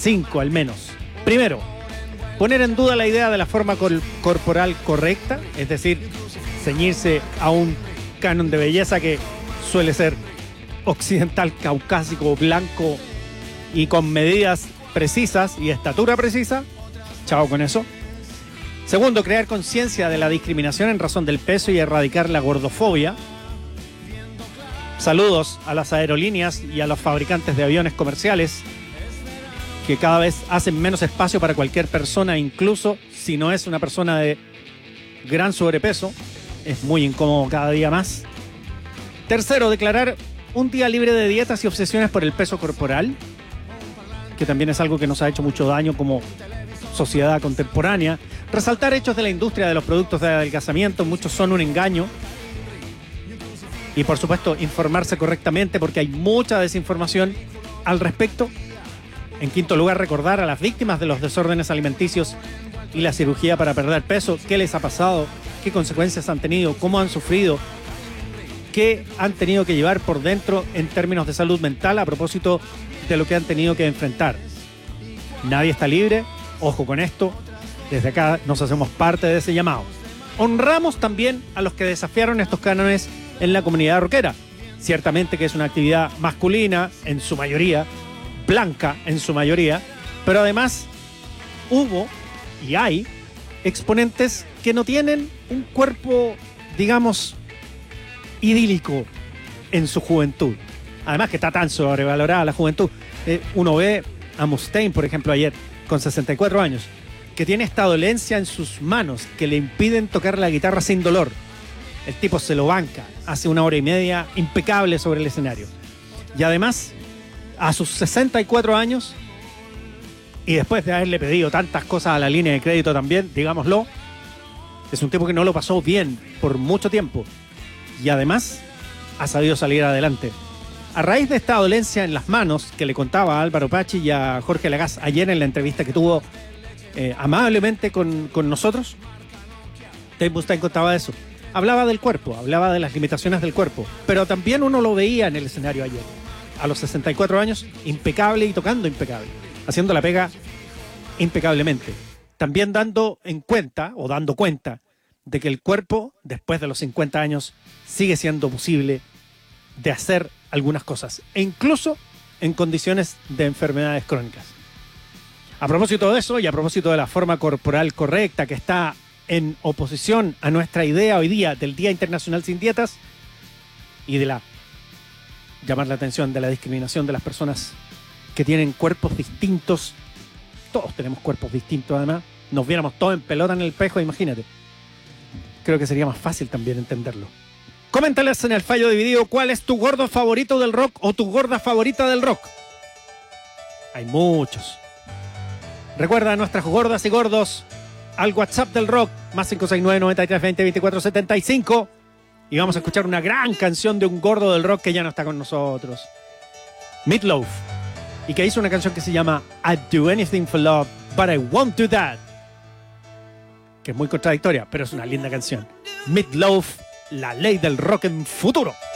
5 al menos. Primero, poner en duda la idea de la forma corporal correcta, es decir, ceñirse a un canon de belleza que suele ser occidental, caucásico, blanco y con medidas precisas y estatura precisa. Chao con eso. Segundo, crear conciencia de la discriminación en razón del peso y erradicar la gordofobia. Saludos a las aerolíneas y a los fabricantes de aviones comerciales que cada vez hacen menos espacio para cualquier persona, incluso si no es una persona de gran sobrepeso. Es muy incómodo cada día más. Tercero, declarar un día libre de dietas y obsesiones por el peso corporal, que también es algo que nos ha hecho mucho daño como sociedad contemporánea. Resaltar hechos de la industria de los productos de adelgazamiento, muchos son un engaño. Y por supuesto, informarse correctamente porque hay mucha desinformación al respecto. En quinto lugar, recordar a las víctimas de los desórdenes alimenticios y la cirugía para perder peso, qué les ha pasado, qué consecuencias han tenido, cómo han sufrido, qué han tenido que llevar por dentro en términos de salud mental a propósito de lo que han tenido que enfrentar. Nadie está libre, ojo con esto, desde acá nos hacemos parte de ese llamado. Honramos también a los que desafiaron estos cánones en la comunidad rockera. Ciertamente que es una actividad masculina en su mayoría, blanca en su mayoría, pero además hubo y hay exponentes que no tienen un cuerpo, digamos, idílico en su juventud. Además que está tan sobrevalorada la juventud. Uno ve a Mustaine, por ejemplo, ayer, con 64 años, que tiene esta dolencia en sus manos que le impiden tocar la guitarra sin dolor. El tipo se lo banca, hace 1 hora y media impecable sobre el escenario. Y además, a sus 64 años, y después de haberle pedido tantas cosas a la línea de crédito también, digámoslo, es un tipo que no lo pasó bien por mucho tiempo. Y además, ha sabido salir adelante. A raíz de esta dolencia en las manos que le contaba a Álvaro Pachi y a Jorge Lagaz ayer en la entrevista que tuvo amablemente con nosotros, Dave Mustaine contaba eso. Hablaba del cuerpo, hablaba de las limitaciones del cuerpo, pero también uno lo veía en el escenario ayer. A los 64 años, impecable y tocando impecable, haciendo la pega impecablemente. También dando cuenta de que el cuerpo, después de los 50 años, sigue siendo posible de hacer algunas cosas, e incluso en condiciones de enfermedades crónicas. A propósito de eso y a propósito de la forma corporal correcta que está en oposición a nuestra idea hoy día del Día Internacional Sin Dietas y de llamar la atención de la discriminación de las personas que tienen cuerpos distintos. Todos tenemos cuerpos distintos además. Nos viéramos todos en pelota en el espejo, imagínate. Creo que sería más fácil también entenderlo. Coméntales en el fallo dividido cuál es tu gordo favorito del rock o tu gorda favorita del rock. Hay muchos. Recuerda a nuestras gordas y gordos al WhatsApp del rock, más 569-9320-2475. Y vamos a escuchar una gran canción de un gordo del rock que ya no está con nosotros. Meat Loaf. Y que hizo una canción que se llama I'd Do Anything for Love, But I Won't Do That. Que es muy contradictoria, pero es una linda canción. Meat Loaf, la ley del rock en futuro.